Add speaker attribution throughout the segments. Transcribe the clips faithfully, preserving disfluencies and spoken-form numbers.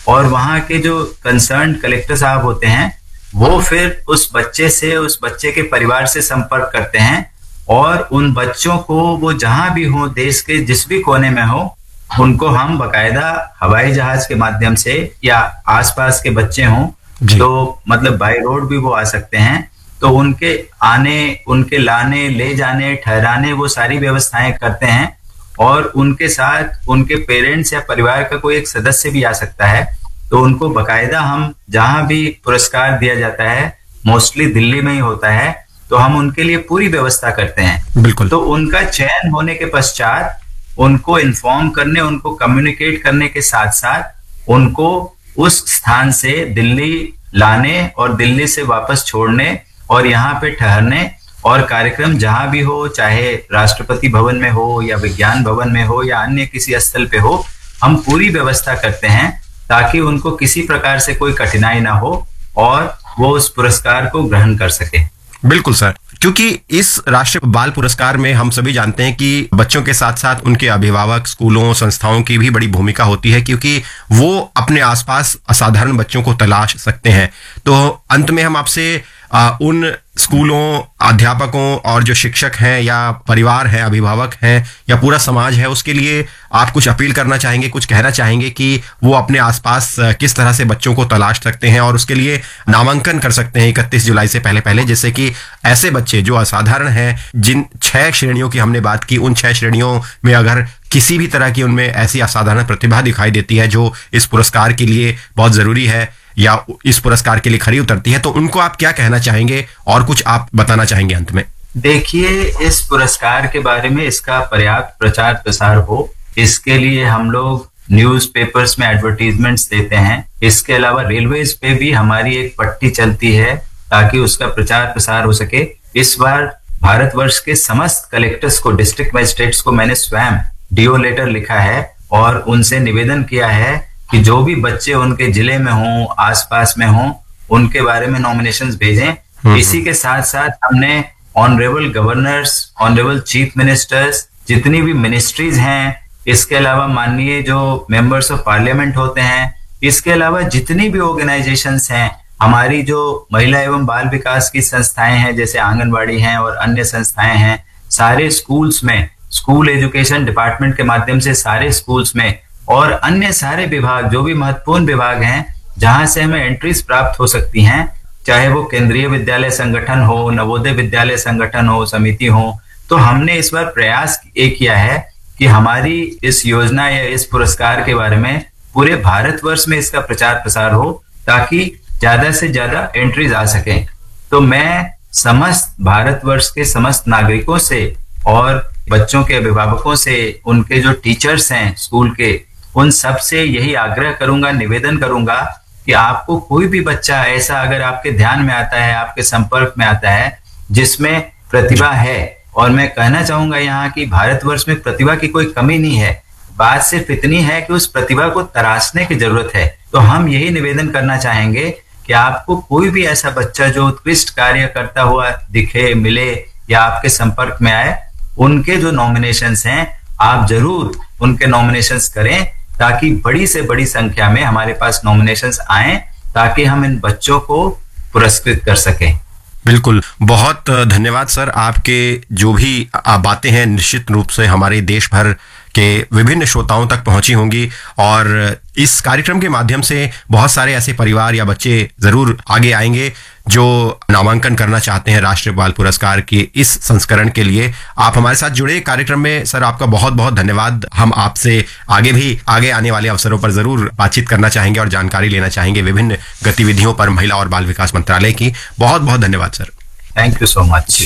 Speaker 1: और वहाँ के जो कंसर्न कलेक्टर साहब होते हैं वो फिर उस बच्चे से, उस बच्चे के परिवार से संपर्क करते हैं और उन बच्चों को वो जहां भी हो, देश के जिस भी कोने में हो, उनको हम बकायदा हवाई जहाज के माध्यम से, या आसपास के बच्चे हों तो मतलब बाय रोड भी वो आ सकते हैं, तो उनके आने, उनके लाने, ले जाने, ठहराने, वो सारी व्यवस्थाएं करते हैं। और उनके साथ उनके पेरेंट्स या परिवार का कोई एक सदस्य भी आ सकता है, तो उनको बकायदा हम जहां भी पुरस्कार दिया जाता है, मोस्टली दिल्ली में ही होता है, तो हम उनके लिए पूरी व्यवस्था करते हैं।
Speaker 2: बिल्कुल।
Speaker 1: तो उनका चयन होने के पश्चात उनको इन्फॉर्म करने, उनको कम्युनिकेट करने के साथ साथ उनको उस स्थान से दिल्ली लाने और दिल्ली से वापस छोड़ने और यहाँ पे ठहरने, और कार्यक्रम जहां भी हो, चाहे राष्ट्रपति भवन में हो या विज्ञान भवन में हो या अन्य किसी स्थल पे हो, हम पूरी व्यवस्था करते हैं ताकि उनको किसी प्रकार से कोई कठिनाई ना हो और वो उस पुरस्कार को ग्रहण कर सके।
Speaker 2: बिल्कुल सर, क्योंकि इस राष्ट्रीय बाल पुरस्कार में हम सभी जानते हैं कि बच्चों के साथ साथ उनके अभिभावक, स्कूलों, संस्थाओं की भी बड़ी भूमिका होती है, क्योंकि वो अपने आसपास असाधारण बच्चों को तलाश सकते हैं। तो अंत में हम आपसे उन स्कूलों, अध्यापकों और जो शिक्षक हैं या परिवार है, अभिभावक हैं या पूरा समाज है, उसके लिए आप कुछ अपील करना चाहेंगे, कुछ कहना चाहेंगे कि वो अपने आसपास किस तरह से बच्चों को तलाश सकते हैं और उसके लिए नामांकन कर सकते हैं इकतीस जुलाई से पहले पहले, जिससे कि ऐसे बच्चे जो असाधारण हैं, जिन छह श्रेणियों की हमने बात की, उन छह श्रेणियों में अगर किसी भी तरह की उनमें ऐसी असाधारण प्रतिभा दिखाई देती है जो इस पुरस्कार के लिए बहुत जरूरी है या इस पुरस्कार के लिए खरी उतरती है, तो उनको आप क्या कहना चाहेंगे और कुछ आप बताना चाहेंगे अंत में?
Speaker 1: देखिए, इस पुरस्कार के बारे में इसका पर्याप्त प्रचार प्रसार हो, इसके लिए हम लोग न्यूज़पेपर्स में एडवर्टीजमेंट्स देते हैं। इसके अलावा रेलवेज पे भी हमारी एक पट्टी चलती है ताकि उसका प्रचार प्रसार हो सके। इस बार भारतवर्ष के समस्त कलेक्टर्स को, डिस्ट्रिक्ट मजिस्ट्रेट्स को मैंने स्वयं डीओ लेटर लिखा है और उनसे निवेदन किया है कि जो भी बच्चे उनके जिले में हों, आसपास में हों, उनके बारे में नॉमिनेशंस भेजें। इसी के साथ साथ हमने honourable governors, honourable chief ministers, जितनी भी मिनिस्ट्रीज हैं, इसके अलावा माननीय जो मेंबर्स ऑफ पार्लियामेंट होते हैं, इसके अलावा जितनी भी ऑर्गेनाइजेशंस हैं, हमारी जो महिला एवं बाल विकास की संस्थाएं हैं जैसे आंगनबाड़ी हैं और अन्य संस्थाएं हैं, सारे स्कूल्स में, स्कूल एजुकेशन डिपार्टमेंट के माध्यम से सारे स्कूल्स में, और अन्य सारे विभाग, जो भी महत्वपूर्ण विभाग हैं जहां से हमें एंट्रीज प्राप्त हो सकती हैं, चाहे वो केंद्रीय विद्यालय संगठन हो, नवोदय विद्यालय संगठन हो, समिति हो, तो हमने इस बार प्रयास ये किया है कि हमारी इस योजना या इस पुरस्कार के बारे में पूरे भारतवर्ष में इसका प्रचार प्रसार हो ताकि ज्यादा से ज्यादा एंट्रीज आ सकें। तो मैं समस्त भारतवर्ष के समस्त नागरिकों से और बच्चों के अभिभावकों से, उनके जो टीचर्स हैं स्कूल के, उन सब से यही आग्रह करूंगा, निवेदन करूंगा कि आपको कोई भी बच्चा ऐसा अगर आपके ध्यान में आता है, आपके संपर्क में आता है, जिसमें प्रतिभा है, और मैं कहना चाहूंगा यहाँ कि भारतवर्ष में प्रतिभा की कोई कमी नहीं है, बात सिर्फ इतनी है कि उस प्रतिभा को तराशने की जरूरत है। तो हम यही निवेदन करना चाहेंगे कि आपको कोई भी ऐसा बच्चा जो उत्कृष्ट कार्य करता हुआ दिखे, मिले या आपके संपर्क में आए, उनके जो नॉमिनेशंस हैं आप जरूर उनके नॉमिनेशंस करें ताकि बड़ी से बड़ी संख्या में हमारे पास नॉमिनेशंस आए ताकि हम इन बच्चों को पुरस्कृत कर सकें।
Speaker 2: बिल्कुल, बहुत धन्यवाद सर। आपके जो भी बातें हैं निश्चित रूप से हमारे देश भर के विभिन्न श्रोताओं तक पहुंची होंगी और इस कार्यक्रम के माध्यम से बहुत सारे ऐसे परिवार या बच्चे जरूर आगे आएंगे जो नामांकन करना चाहते हैं राष्ट्रीय बाल पुरस्कार के इस संस्करण के लिए। आप हमारे साथ जुड़े कार्यक्रम में सर, आपका बहुत बहुत धन्यवाद। हम आपसे आगे भी आगे आने वाले अवसरों पर जरूर बातचीत करना चाहेंगे और जानकारी लेना चाहेंगे विभिन्न गतिविधियों पर महिला और बाल विकास मंत्रालय की। बहुत बहुत धन्यवाद sir.
Speaker 1: Thank you so much.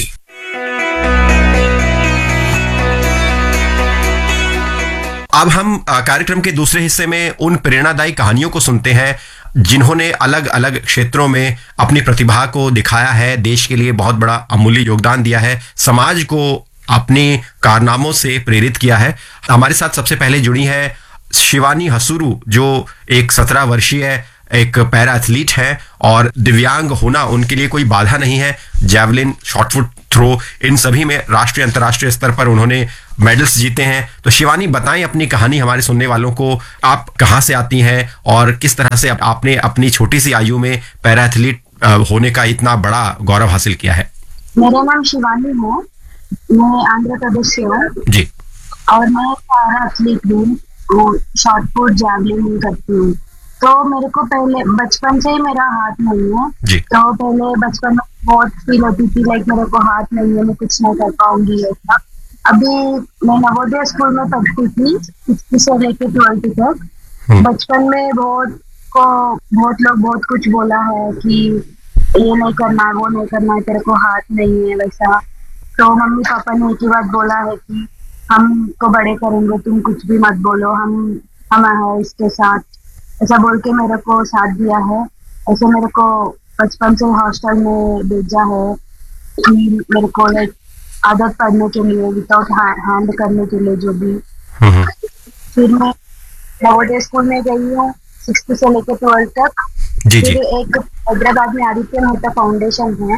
Speaker 2: अब हम कार्यक्रम के दूसरे हिस्से में उन प्रेरणादायी कहानियों को सुनते हैं जिन्होंने अलग अलग क्षेत्रों में अपनी प्रतिभा को दिखाया है, देश के लिए बहुत बड़ा अमूल्य योगदान दिया है, समाज को अपने कारनामों से प्रेरित किया है। हमारे साथ सबसे पहले जुड़ी है शिवानी हसूरू, जो एक सत्रह वर्षीय एक पैरा एथलीट है और दिव्यांग होना उनके लिए कोई बाधा नहीं है। जैवलिन, शॉर्टपुट थ्रो, इन सभी में राष्ट्रीय अंतर्राष्ट्रीय स्तर पर उन्होंने मेडल्स जीते हैं। तो शिवानी, बताएं अपनी कहानी हमारे सुनने वालों को, आप कहाँ से आती हैं और किस तरह से आपने अपनी छोटी सी आयु में पैरा एथलीट होने का इतना बड़ा गौरव हासिल किया है।
Speaker 3: मेरा नाम शिवानी है, मैं आंध्र प्रदेश से हूँ
Speaker 2: जी, और
Speaker 3: मैं पैरा एथलीट हूँ, शॉर्ट पुट जैवलिन करती हूँ। तो मेरे को पहले बचपन से ही मेरा हाथ नहीं है
Speaker 2: जी।
Speaker 3: तो पहले बचपन में बहुत फील होती थी लाइक मेरे को हाथ नहीं है, मैं कुछ नहीं कर पाऊंगी ऐसा। अभी मैं नवोदय स्कूल में पढ़ती थी सिक्स्थ से लेकर ट्वेल्थ तक। बचपन में बहुत को बहुत लोग बहुत कुछ बोला है कि ये नहीं करना है, वो नहीं करना है, तेरे को हाथ नहीं है वैसा। तो मम्मी पापा ने एक ही बात बोला है कि हमको बड़े करेंगे, तुम कुछ भी मत बोलो, हम हम है इसके साथ, ऐसा बोल के मेरे को साथ दिया है। ऐसे मेरे को बचपन से हॉस्टल में भेजा है कि मेरे को लाइक आदत पढ़ने के लिए, विदाउट हैंड करने के लिए जो भी। फिर मैं नवोदय स्कूल में गई हूँ सिक्स्थ से लेकर ट्वेल्थ तक।
Speaker 2: जी,
Speaker 3: फिर
Speaker 2: जी।
Speaker 3: एक हैदराबाद में आदित्य मेहता फाउंडेशन है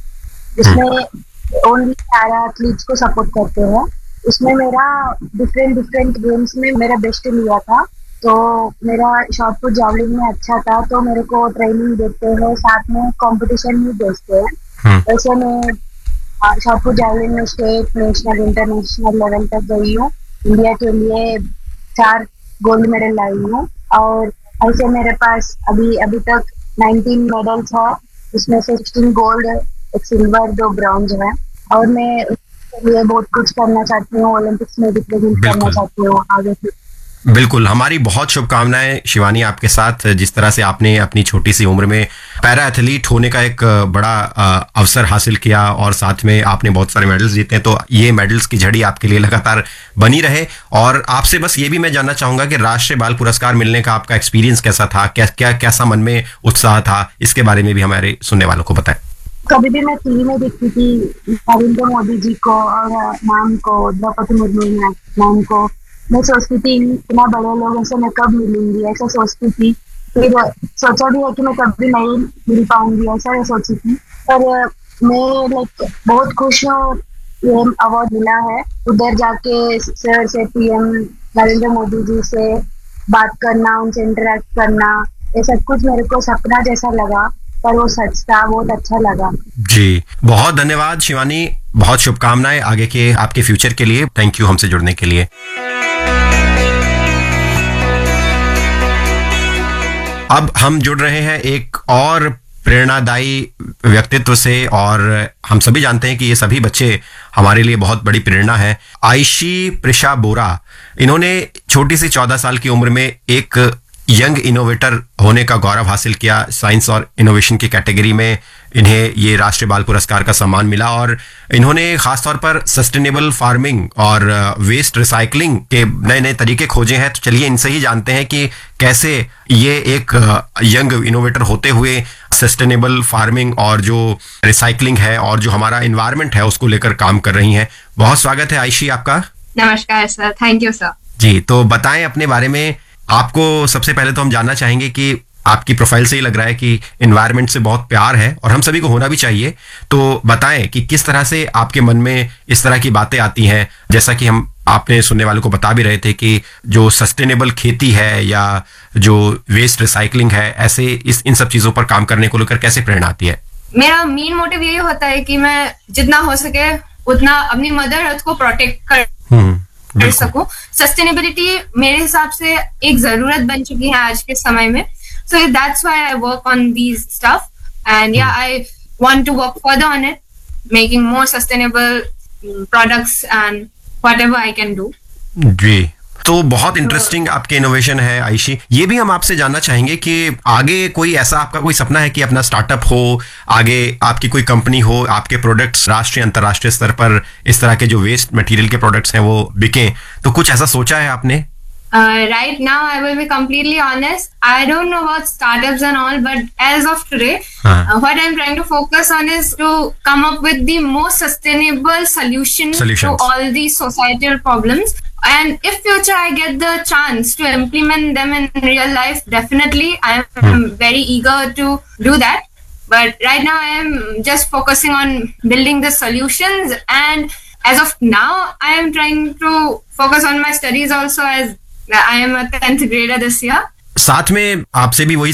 Speaker 3: जिसमें ओनली पैरा एथलीट्स को सपोर्ट करते हैं। उसमें मेरा डिफरेंट डिफरेंट गेम्स में मेरा बेस्ट लिया था, तो मेरा शॉर्ट पुट जैवलिन में अच्छा था, तो मेरे को ट्रेनिंग देते हैं, साथ में कंपटीशन भी भेजते हैं। वैसे मैं शॉर्ट पुट जैवलिन में स्टेट, नेशनल, इंटरनेशनल लेवल तक गई हूँ। इंडिया के लिए चार गोल्ड मेडल लाई हूँ और ऐसे मेरे पास अभी अभी तक नाइनटीन मेडल्स है, उसमें से सिक्सटीन गोल्ड, एक सिल्वर, दो ब्रॉन्ज है। और मैं उसके लिए बहुत कुछ करना चाहती हूँ, ओलंपिक्स में रिप्रेजेंट करना चाहती हूँ आगे से।
Speaker 2: बिल्कुल, हमारी बहुत शुभकामनाएं शिवानी आपके साथ, जिस तरह से आपने अपनी छोटी सी उम्र में पैरा एथलीट होने का एक बड़ा अवसर हासिल किया और साथ में आपने बहुत सारे मेडल्स जीते। तो ये मेडल्स की झड़ी आपके लिए लगातार बनी रहे। और आपसे बस ये भी मैं जानना चाहूंगा कि राष्ट्रीय बाल पुरस्कार मिलने का आपका एक्सपीरियंस कैसा था, क्या क्या कैसा मन में उत्साह था, इसके बारे में भी हमारे सुनने वालों को बताएं।
Speaker 3: कभी भी मैं टीवी में देखती थी नरेंद्र मोदी जी को और मैम को, द्रौपदी मुर्मू मैम को, मैं सोचती थी इतना बड़े लोगों से मैं कब मिलूंगी, ऐसा सोचती थी। फिर सोचा भी है कि मैं कभी नहीं मिल पाऊंगी, ऐसा सोची थी। पर मैं लाइक बहुत खुश हूँ ये अवार्ड मिला है। उधर जाके सर से, पीएम नरेंद्र मोदी जी से बात करना, उनसे इंटरेक्ट करना, ये सब कुछ मेरे को सपना जैसा लगा, पर वो सच था, बहुत अच्छा लगा।
Speaker 2: जी, बहुत धन्यवाद शिवानी, बहुत शुभकामनाएं आगे के आपके फ्यूचर के लिए। थैंक यू हमसे जुड़ने के लिए। अब हम जुड़ रहे हैं एक और प्रेरणादायी व्यक्तित्व से, और हम सभी जानते हैं कि ये सभी बच्चे हमारे लिए बहुत बड़ी प्रेरणा है। आयशी प्रिशा बोरा, इन्होंने छोटी सी चौदह साल की उम्र में एक यंग इनोवेटर होने का गौरव हासिल किया। साइंस और इनोवेशन की कैटेगरी में इन्हें ये राष्ट्रीय बाल पुरस्कार का सम्मान मिला और इन्होंने खासतौर पर सस्टेनेबल फार्मिंग और वेस्ट रिसाइकलिंग के नए नए तरीके खोजे हैं। तो चलिए इनसे ही जानते हैं कि कैसे ये एक यंग इनोवेटर होते हुए सस्टेनेबल फार्मिंग और जो रिसाइकलिंग है और जो हमारा एनवायरनमेंट है उसको लेकर काम कर रही हैं। बहुत स्वागत है आयशी आपका।
Speaker 4: नमस्कार सर, थैंक यू सर।
Speaker 2: जी, तो बताएं अपने बारे में। आपको सबसे पहले तो हम जानना चाहेंगे कि आपकी प्रोफाइल से ही लग रहा है कि एनवायरनमेंट से बहुत प्यार है और हम सभी को होना भी चाहिए। तो बताएं कि किस तरह से आपके मन में इस तरह की बातें आती हैं, जैसा कि हम आपने सुनने वालों को बता भी रहे थे कि जो सस्टेनेबल खेती है या जो वेस्ट रिसाइकलिंग है, ऐसे इस इन सब चीजों पर काम करने को लेकर कैसे प्रेरणा आती है?
Speaker 4: मेरा मेन मोटिव यही होता है कि मैं जितना हो सके उतना अपनी मदर अर्थ को प्रोटेक्ट कर कर सकूं। सस्टेनेबिलिटी मेरे हिसाब से एक जरूरत बन चुकी है आज के समय में। So that's why I work on these stuff, and yeah, I want to work further on it, making more sustainable products and whatever I can do.
Speaker 2: जी, तो बहुत इंटरेस्टिंग आपके इनोवेशन है आयशी। ये भी हम आपसे जानना चाहेंगे कि आगे कोई ऐसा आपका कोई सपना है कि अपना स्टार्टअप हो, आगे आपकी कोई कंपनी हो, आपके प्रोडक्ट्स राष्ट्रीय अंतर्राष्ट्रीय स्तर पर इस तरह के जो वेस्ट मटेरियल के प्रोडक्ट्स हैं वो बिकें, तो कुछ ऐसा सोचा है आपने?
Speaker 4: Uh, right now, I will be completely honest. I don't know about startups and all, but as of today, huh. uh, what I'm trying to focus on is to come up with the most sustainable solution Solutions. to all these societal problems. And if future I get the chance to implement them in real life, definitely I am hmm. very eager to do that. But right now, I am just focusing on building the solutions and as of now, I am trying to focus on my studies also, as I am a tenth grader this year.
Speaker 2: साथ में आपसे भी वही